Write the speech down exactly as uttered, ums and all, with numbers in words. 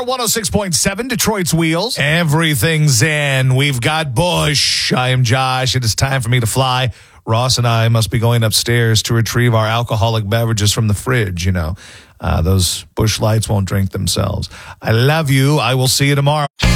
one oh six point seven, Detroit's Wheels. Everything's in. We've got Bush. I am Josh. It is time for me to fly. Ross and I must be going upstairs to retrieve our alcoholic beverages from the fridge, you know. Uh, those Bush Lights won't drink themselves. I love you. I will see you tomorrow.